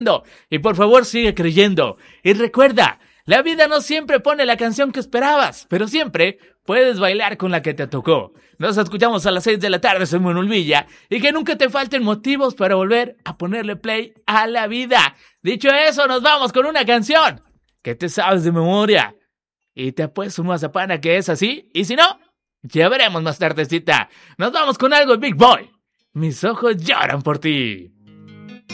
Y por favor sigue creyendo. Y recuerda, la vida no siempre pone la canción que esperabas, pero siempre puedes bailar con la que te tocó. Nos escuchamos a las 6 de la tarde, soy Manuel Villa. Y que nunca te falten motivos para volver a ponerle play a la vida. Dicho eso, nos vamos con una canción que te sabes de memoria. Y te apuesto un mazapán a que es así. Y si no, ya veremos más tardecita. Nos vamos con algo de Big Boy. Mis ojos lloran por ti.